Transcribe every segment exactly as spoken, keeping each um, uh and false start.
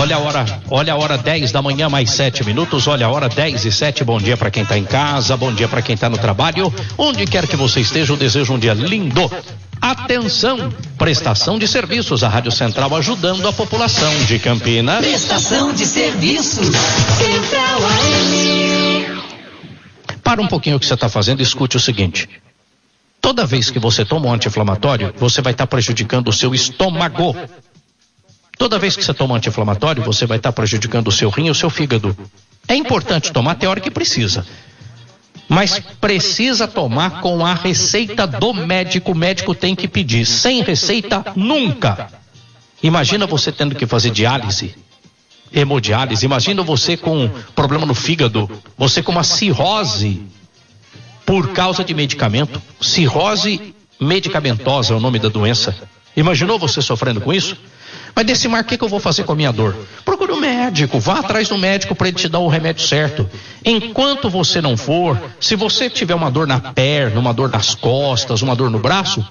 Olha a hora, olha a hora dez da manhã, mais sete minutos. Olha a hora dez e sete. Bom dia para quem está em casa, bom dia para quem está no trabalho. Onde quer que você esteja, eu desejo um dia lindo. Atenção, prestação de serviços, a Rádio Central ajudando a população de Campinas. Prestação de serviços, Central A M. Para um pouquinho o que você está fazendo, escute o seguinte. Toda vez que você toma um anti-inflamatório, você vai estar prejudicando o seu estômago. Toda vez que você toma um anti-inflamatório, você vai estar prejudicando o seu rim e o seu fígado. É importante tomar, tem hora que precisa. Mas precisa tomar com a receita do médico. O médico tem que pedir. Sem receita, nunca. Imagina você tendo que fazer diálise, hemodiálise. Imagina você com problema no fígado, você com uma cirrose por causa de medicamento. Cirrose medicamentosa é o nome da doença. Imaginou você sofrendo com isso? Mas Decimar, o que, que eu vou fazer com a minha dor? Procure um médico, vá atrás do médico para ele te dar o remédio certo. Enquanto você não for, se você tiver uma dor na perna, uma dor nas costas, uma dor no braço,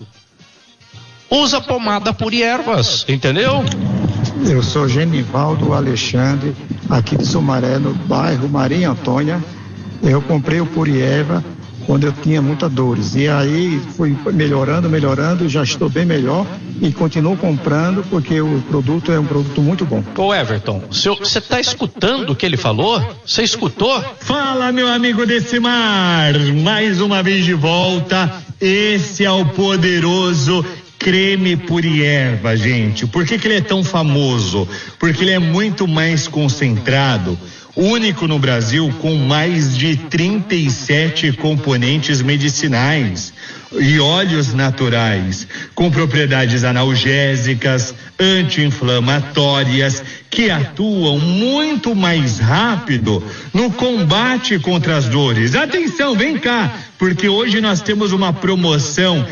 usa pomada Puri Ervas, entendeu? Eu sou Genivaldo Alexandre, aqui de Sumaré, no bairro Maria Antônia. Eu comprei o Puri Erva quando eu tinha muitas dores. E aí fui melhorando, melhorando, já estou bem melhor e continuo comprando porque o produto é um produto muito bom. Ô Everton, você está escutando o que ele falou? Você escutou? Fala, meu amigo Decimar, mais uma vez de volta. Esse é o poderoso creme Puri Erva, gente. Por que que ele é tão famoso? Porque ele é muito mais concentrado, único no Brasil, com mais de trinta e sete componentes medicinais e óleos naturais, com propriedades analgésicas, anti-inflamatórias, que atuam muito mais rápido no combate contra as dores. Atenção, vem cá, porque hoje nós temos uma promoção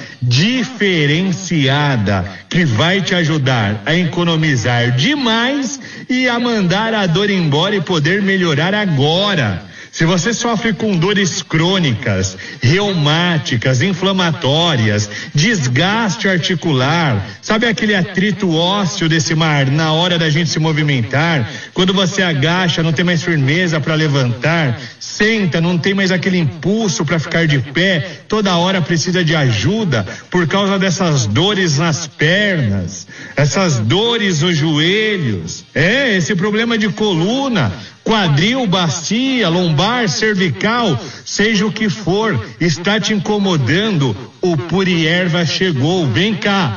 diferenciada que vai te ajudar a economizar demais e a mandar a dor embora e poder melhorar agora. Se você sofre com dores crônicas, reumáticas, inflamatórias, desgaste articular, sabe aquele atrito ósseo, Decimar, na hora da gente se movimentar, quando você agacha, não tem mais firmeza para levantar, senta, não tem mais aquele impulso para ficar de pé, toda hora precisa de ajuda por causa dessas dores nas pernas, essas dores nos joelhos, é, esse problema de coluna, quadril, bacia, lombar, cervical, seja o que for, está te incomodando, o Puri Erva chegou. Vem cá,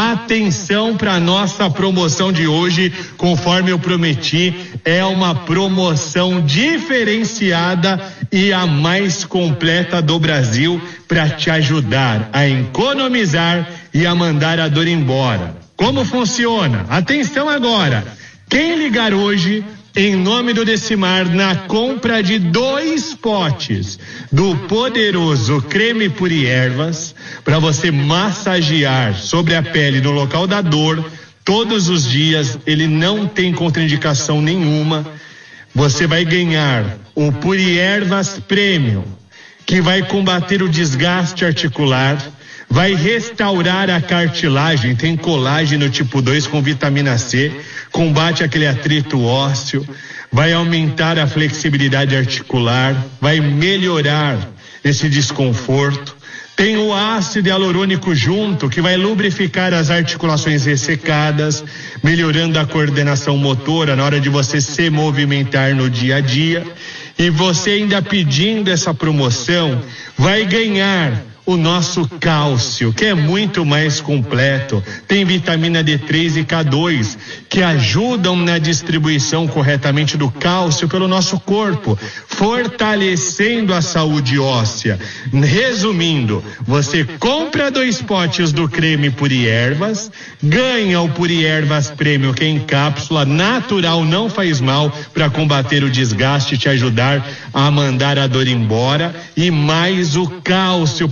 atenção para nossa promoção de hoje, conforme eu prometi, é uma promoção diferenciada e a mais completa do Brasil para te ajudar a economizar e a mandar a dor embora. Como funciona? Atenção agora, quem ligar hoje em nome do Decimar, na compra de dois potes do poderoso creme Puri Ervas, para você massagear sobre a pele no local da dor, todos os dias, ele não tem contraindicação nenhuma, você vai ganhar o Puri Ervas Premium, que vai combater o desgaste articular, vai restaurar a cartilagem, tem colágeno tipo dois com vitamina C, combate aquele atrito ósseo, vai aumentar a flexibilidade articular, vai melhorar esse desconforto. Tem o ácido hialurônico junto, que vai lubrificar as articulações ressecadas, melhorando a coordenação motora na hora de você se movimentar no dia a dia. E você ainda pedindo essa promoção, vai ganhar o nosso cálcio, que é muito mais completo, tem vitamina D três e K dois, que ajudam na distribuição corretamente do cálcio pelo nosso corpo, fortalecendo a saúde óssea. Resumindo, você compra dois potes do creme Puri Ervas, ganha o Puri Ervas Premium, que é em cápsula, natural, não faz mal, para combater o desgaste e te ajudar a mandar a dor embora, e mais o cálcio